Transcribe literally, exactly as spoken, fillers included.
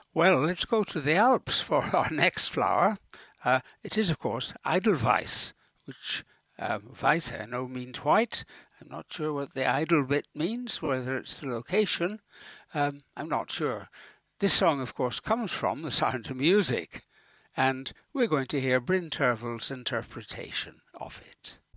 Well, let's go to the Alps for our next flower. Uh, it is, of course, Edelweiss, which um, Weiss I know means white. I'm not sure what the idle bit means, whether it's the location. Um, I'm not sure. This song, of course, comes from The Sound of Music, and we're going to hear Bryn Terfel's interpretation of it.